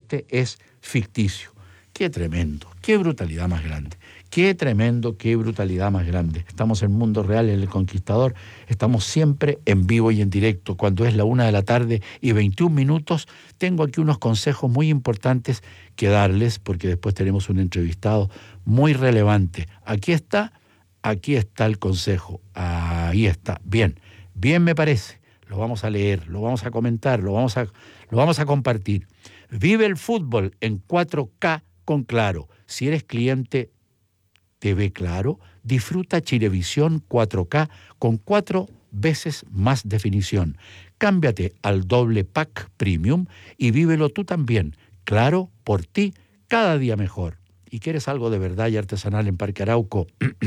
este es ficticio. Qué tremendo, qué brutalidad más grande. Qué tremendo, qué brutalidad más grande. Estamos en Mundo Real, en El Conquistador. Estamos siempre en vivo y en directo. Cuando es la 1:21 PM, tengo aquí unos consejos muy importantes que darles, porque después tenemos un entrevistado muy relevante. Aquí está el consejo. Ahí está. Bien, bien me parece. Lo vamos a leer, lo vamos a comentar, lo vamos a compartir. Vive el fútbol en 4K con Claro. Si eres cliente TV Claro, disfruta Chilevisión 4K con 4 veces más definición. Cámbiate al doble pack premium y vívelo tú también. Claro, por ti, cada día mejor. ¿Y quieres algo de verdad y artesanal en Parque Arauco,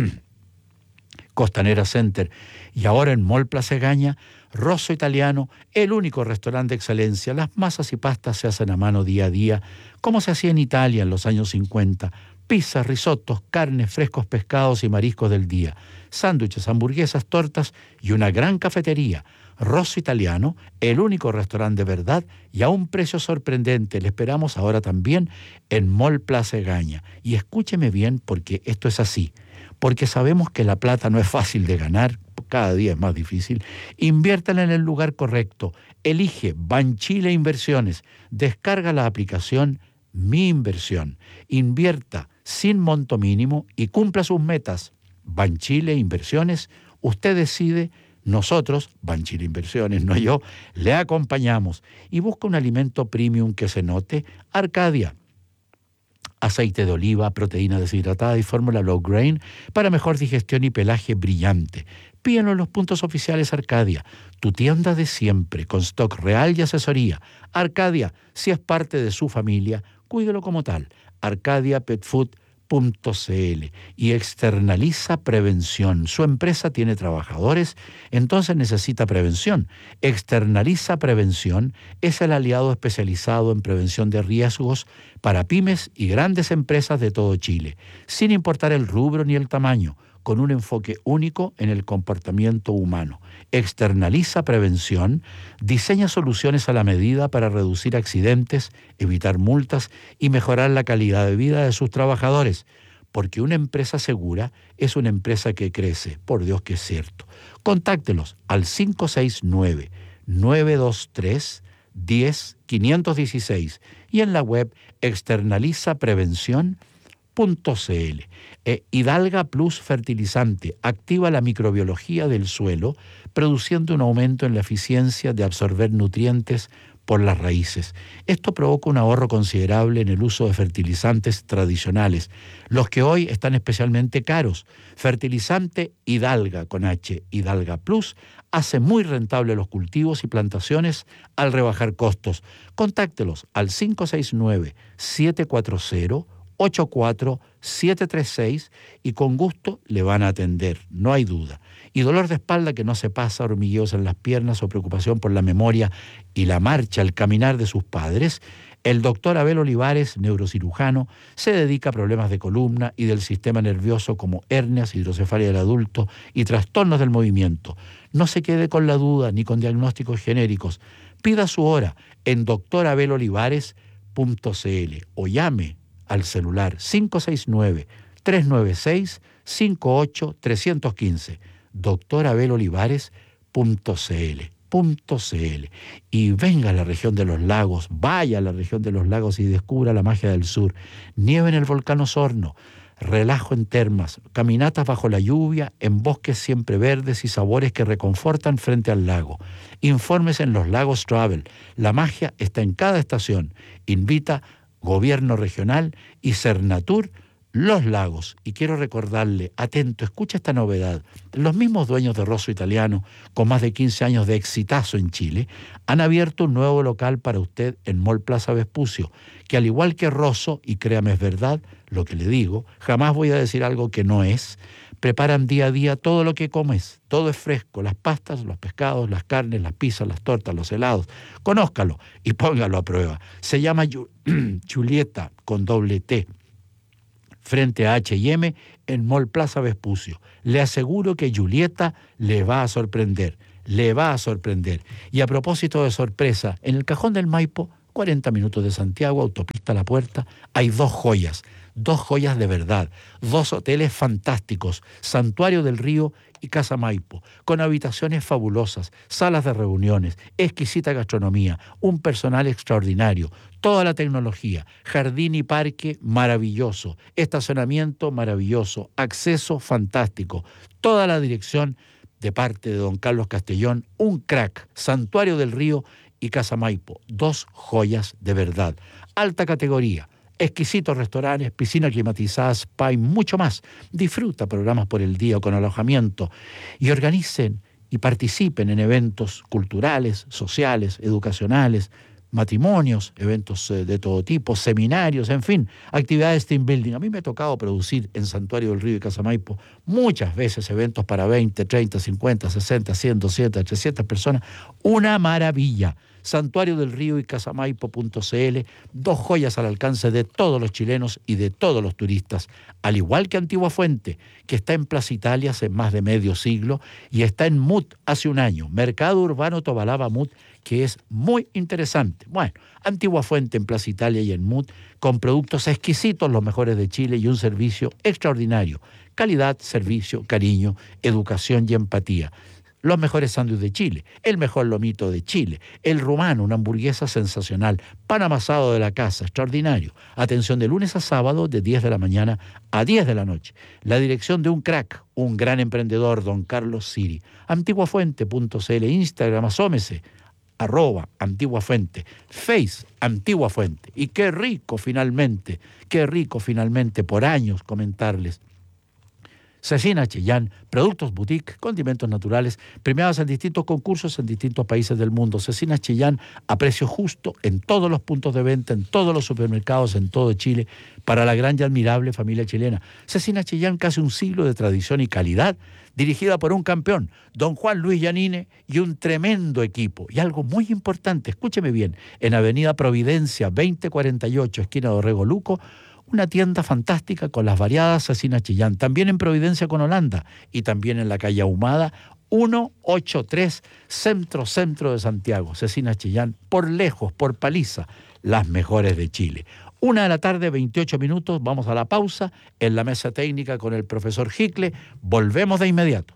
Costanera Center y ahora en Mall Plaza Egaña? Rosso Italiano, el único restaurante de excelencia. Las masas y pastas se hacen a mano día a día, como se hacía en Italia en los años 50. Pizzas, risotos, carnes, frescos pescados y mariscos del día, sándwiches, hamburguesas, tortas y una gran cafetería. Rosso Italiano, el único restaurante de verdad y a un precio sorprendente. Le esperamos ahora también en Mall Plaza Egaña. Y escúcheme bien, porque esto es así. Porque sabemos que la plata no es fácil de ganar, cada día es más difícil. Inviértala en el lugar correcto. Elige Banchile Inversiones. Descarga la aplicación Mi Inversión. Invierta sin monto mínimo y cumpla sus metas. Banchile Inversiones, usted decide, nosotros, Banchile Inversiones, no yo, le acompañamos. Y busca un alimento premium que se note. Arcadia. Aceite de oliva, proteína deshidratada y fórmula low grain para mejor digestión y pelaje brillante. Pídanlo en los puntos oficiales Arcadia, tu tienda de siempre, con stock real y asesoría. Arcadia, si es parte de su familia, cuídelo como tal. arcadiapetfood.cl. Y Externaliza Prevención. Su empresa tiene trabajadores, entonces necesita prevención. Externaliza Prevención es el aliado especializado en prevención de riesgos para pymes y grandes empresas de todo Chile, sin importar el rubro ni el tamaño, con un enfoque único en el comportamiento humano. Externaliza Prevención diseña soluciones a la medida para reducir accidentes, evitar multas y mejorar la calidad de vida de sus trabajadores, porque una empresa segura es una empresa que crece. Por Dios que es cierto. Contáctelos al 569-923-10-516 y en la web externalizaprevención.cl. Hidalga Plus Fertilizante activa la microbiología del suelo, produciendo un aumento en la eficiencia de absorber nutrientes por las raíces. Esto provoca un ahorro considerable en el uso de fertilizantes tradicionales, los que hoy están especialmente caros. Fertilizante Hidalga con H, Hidalga Plus, hace muy rentable los cultivos y plantaciones al rebajar costos. Contáctelos al 569-740-84736 y con gusto le van a atender, no hay duda. Y dolor de espalda que no se pasa, hormigueos en las piernas o preocupación por la memoria y la marcha al caminar de sus padres, el doctor Abel Olivares, neurocirujano, se dedica a problemas de columna y del sistema nervioso como hernias, hidrocefalia del adulto y trastornos del movimiento. No se quede con la duda ni con diagnósticos genéricos. Pida su hora en doctorabelolivares.cl o llame al celular 569-396-58315, doctorabelolivares.cl. Y venga a la región de los lagos, vaya a la región de los lagos y descubra la magia del sur. Nieve en el volcán Osorno, relajo en termas, caminatas bajo la lluvia, en bosques siempre verdes y sabores que reconfortan frente al lago. Informes en Los Lagos Travel. La magia está en cada estación. Invita Gobierno Regional y Cernatur Los Lagos. Y quiero recordarle, atento, escucha esta novedad. Los mismos dueños de Rosso Italiano, con más de 15 años de exitazo en Chile, han abierto un nuevo local para usted en Mall Plaza Vespucio, que al igual que Rosso, y créame es verdad lo que le digo, jamás voy a decir algo que no es, preparan día a día todo lo que comes, todo es fresco, las pastas, los pescados, las carnes, las pizzas, las tortas, los helados. Conózcalo y póngalo a prueba. Se llama Julieta con doble T, frente a H&M en Mall Plaza Vespucio. Le aseguro que Julieta le va a sorprender, le va a sorprender. Y a propósito de sorpresa, en el cajón del Maipo 40 minutos de Santiago, autopista La Puerta, hay dos joyas de verdad, dos hoteles fantásticos, Santuario del Río y Casa Maipo, con habitaciones fabulosas, salas de reuniones, exquisita gastronomía, un personal extraordinario, toda la tecnología, jardín y parque maravilloso, estacionamiento maravilloso, acceso fantástico, toda la dirección de parte de don Carlos Castellón, un crack, Santuario del Río y Casa Maipo, dos joyas de verdad, alta categoría, exquisitos restaurantes, piscina climatizada, spa y mucho más. Disfruta programas por el día o con alojamiento y organicen y participen en eventos culturales, sociales, educacionales, matrimonios, eventos de todo tipo, seminarios, en fin, actividades team building. A mí me ha tocado producir en Santuario del Río y Casa Maipo muchas veces eventos para 20, 30, 50, 60, 100, 200, 300 personas. Una maravilla. Santuario del Río y casamaipo.cl, dos joyas al alcance de todos los chilenos y de todos los turistas, al igual que Antigua Fuente, que está en Plaza Italia hace más de medio siglo y está en Mut hace un año, Mercado Urbano Tobalaba Mut, que es muy interesante. Bueno, Antigua Fuente en Plaza Italia y en Mut, con productos exquisitos, los mejores de Chile y un servicio extraordinario. Calidad, servicio, cariño, educación y empatía. Los mejores sándwiches de Chile, el mejor lomito de Chile, el rumano, una hamburguesa sensacional, pan amasado de la casa, extraordinario. Atención de lunes a sábado de 10 de la mañana a 10 de la noche. La dirección de un crack, un gran emprendedor, don Carlos Siri. Antiguafuente.cl, Instagram, asómese, @antiguafuente, Face, Antigua Fuente. Y qué rico finalmente, por años comentarles. Cecina Chillán, productos boutique, condimentos naturales, premiados en distintos concursos en distintos países del mundo. Cecina Chillán a precio justo en todos los puntos de venta, en todos los supermercados, en todo Chile, para la gran y admirable familia chilena. Cecina Chillán, casi un siglo de tradición y calidad, dirigida por un campeón, don Juan Luis Giannini, y un tremendo equipo. Y algo muy importante, escúcheme bien, en Avenida Providencia 2048, esquina de Orrego Luco, una tienda fantástica con las variadas Cecina Chillán, también en Providencia con Holanda y también en la calle Ahumada 183, centro de Santiago. Cecina Chillán, por lejos, por paliza, las mejores de Chile. 1:00 p.m, 28 minutos, vamos a la pausa en la mesa técnica con el profesor Hickle. Volvemos de inmediato.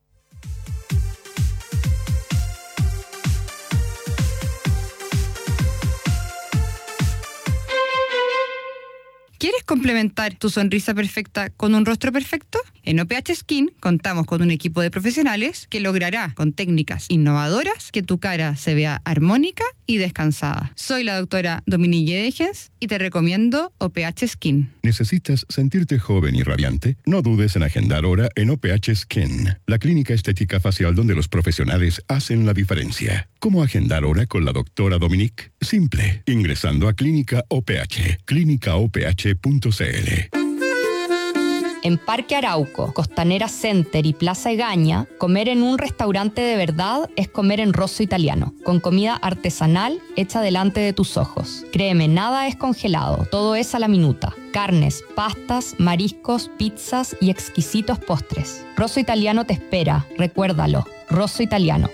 ¿Quieres complementar tu sonrisa perfecta con un rostro perfecto? En OPH Skin contamos con un equipo de profesionales que logrará, con técnicas innovadoras, que tu cara se vea armónica y descansada. Soy la doctora Dominique Degens y te recomiendo OPH Skin. ¿Necesitas sentirte joven y radiante? No dudes en agendar hora en OPH Skin, la clínica estética facial donde los profesionales hacen la diferencia. ¿Cómo agendar hora con la doctora Dominique? Simple, ingresando a Clínica OPH, clínicaoph.cl. En Parque Arauco, Costanera Center y Plaza Egaña, comer en un restaurante de verdad es comer en Rosso Italiano, con comida artesanal hecha delante de tus ojos. Créeme, nada es congelado, todo es a la minuta. Carnes, pastas, mariscos, pizzas y exquisitos postres. Rosso Italiano te espera, recuérdalo, Rosso Italiano.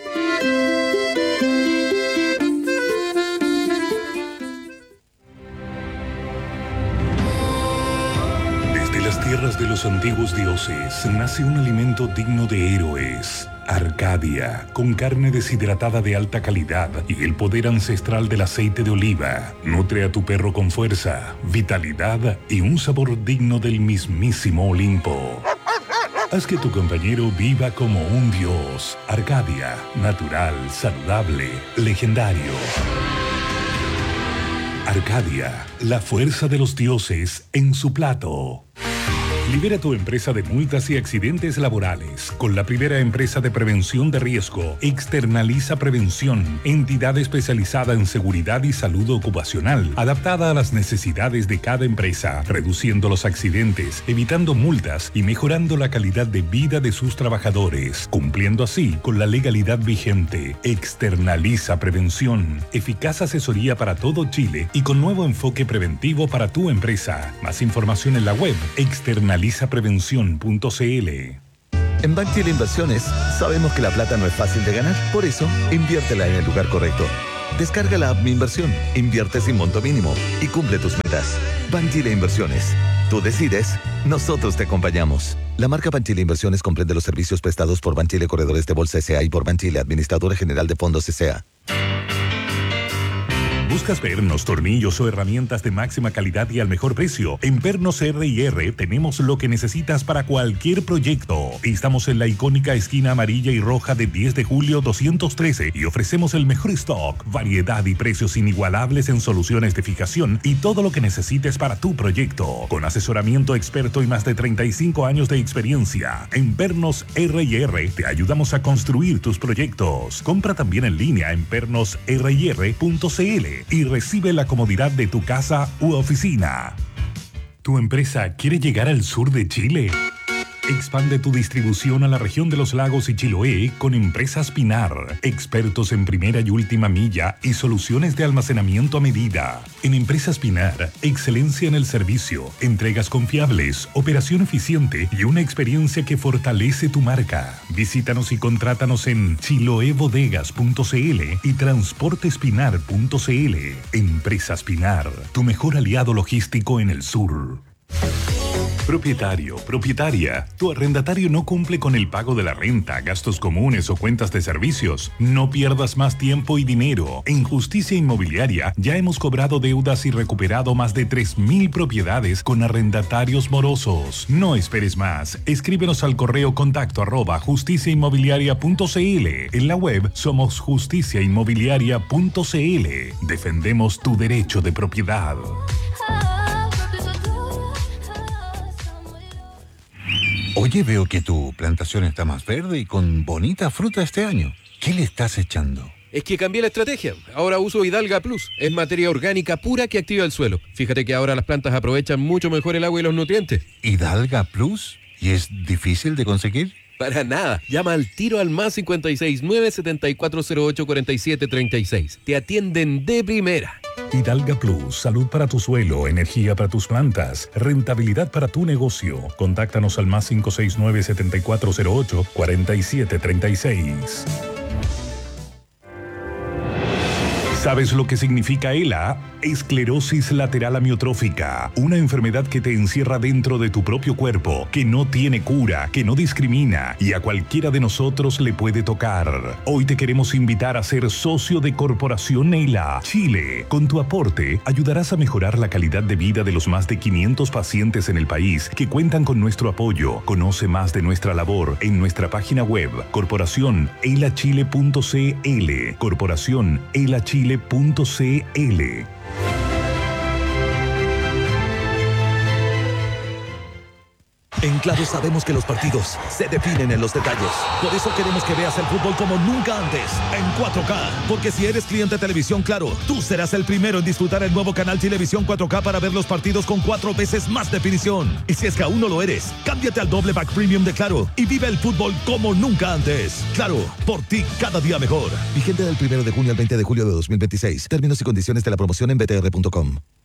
Tierras de los antiguos dioses nace un alimento digno de héroes. Arcadia, con carne deshidratada de alta calidad y el poder ancestral del aceite de oliva. Nutre a tu perro con fuerza, vitalidad y un sabor digno del mismísimo Olimpo. Haz que tu compañero viva como un dios. Arcadia, natural, saludable, legendario. Arcadia, la fuerza de los dioses en su plato. Libera tu empresa de multas y accidentes laborales con la primera empresa de prevención de riesgo, Externaliza Prevención, entidad especializada en seguridad y salud ocupacional, adaptada a las necesidades de cada empresa, reduciendo los accidentes, evitando multas y mejorando la calidad de vida de sus trabajadores, cumpliendo así con la legalidad vigente. Externaliza Prevención, eficaz asesoría para todo Chile y con nuevo enfoque preventivo para tu empresa. Más información en la web externalizaprevención.cl. En Banchile Inversiones sabemos que la plata no es fácil de ganar, por eso inviértela en el lugar correcto. Descarga la app Mi Inversión, invierte sin monto mínimo y cumple tus metas. Banchile Inversiones. Tú decides, nosotros te acompañamos. La marca Banchile Inversiones comprende los servicios prestados por Banchile Corredores de Bolsa S.A. y por Banchile Administradora General de Fondos S.A. ¿Buscas pernos, tornillos o herramientas de máxima calidad y al mejor precio? En Pernos R&R tenemos lo que necesitas para cualquier proyecto. Estamos en la icónica esquina amarilla y roja de 10 de julio 213 y ofrecemos el mejor stock, variedad y precios inigualables en soluciones de fijación y todo lo que necesites para tu proyecto. Con asesoramiento experto y más de 35 años de experiencia. En Pernos R&R te ayudamos a construir tus proyectos. Compra también en línea en pernosryr.cl y recibe la comodidad de tu casa u oficina. ¿Tu empresa quiere llegar al sur de Chile? Expande tu distribución a la región de los lagos y Chiloé con Empresas Pinar, expertos en primera y última milla y soluciones de almacenamiento a medida. En Empresas Pinar, excelencia en el servicio, entregas confiables, operación eficiente y una experiencia que fortalece tu marca. Visítanos y contrátanos en chiloebodegas.cl y transportespinar.cl. Empresas Pinar, tu mejor aliado logístico en el sur. Propietario, propietaria, tu arrendatario no cumple con el pago de la renta, gastos comunes o cuentas de servicios. No pierdas más tiempo y dinero. En Justicia Inmobiliaria ya hemos cobrado deudas y recuperado más de 3.000 propiedades con arrendatarios morosos. No esperes más. Escríbenos al correo contacto@justiciainmobiliaria.cl. En la web somos justiciainmobiliaria.cl. Defendemos tu derecho de propiedad. Oye, veo que tu plantación está más verde y con bonita fruta este año. ¿Qué le estás echando? Es que cambié la estrategia. Ahora uso Hidalga Plus. Es materia orgánica pura que activa el suelo. Fíjate que ahora las plantas aprovechan mucho mejor el agua y los nutrientes. ¿Hidalga Plus? ¿Y es difícil de conseguir? Para nada. Llama al tiro al más 569-7408-4736. Te atienden de primera. Hidalga Plus, salud para tu suelo, energía para tus plantas, rentabilidad para tu negocio. Contáctanos al más 569-7408-4736. ¿Sabes lo que significa ELA? Esclerosis lateral amiotrófica, una enfermedad que te encierra dentro de tu propio cuerpo, que no tiene cura, que no discrimina y a cualquiera de nosotros le puede tocar. Hoy te queremos invitar a ser socio de Corporación ELA Chile. Con tu aporte ayudarás a mejorar la calidad de vida de los más de 500 pacientes en el país que cuentan con nuestro apoyo. Conoce más de nuestra labor en nuestra página web corporacionelachile.cl. Corporacionelachile.cl. En Claro sabemos que los partidos se definen en los detalles. Por eso queremos que veas el fútbol como nunca antes, en 4K. Porque si eres cliente de Televisión Claro, tú serás el primero en disfrutar el nuevo canal Televisión 4K para ver los partidos con 4 veces más definición. Y si es que aún no lo eres, cámbiate al doble pack premium de Claro y vive el fútbol como nunca antes. Claro, por ti cada día mejor. Vigente del 1 de junio al 20 de julio de 2026. Términos y condiciones de la promoción en btr.com.